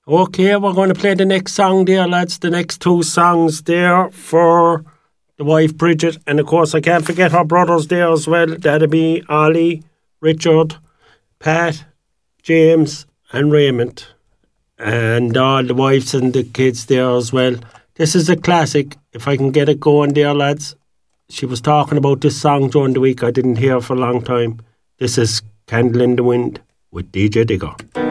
Okay, we're going to play the next song there, lads. The next two songs there for the wife, Bridget. And, of course, I can't forget her brothers there as well. That'll be Ollie, Richard, Pat, James and Raymond. And all the wives and the kids there as well. This is a classic. If I can get it going there, lads. She was talking about this song during the week. I didn't hear it for a long time. This is Candle in the Wind with DJ Digger.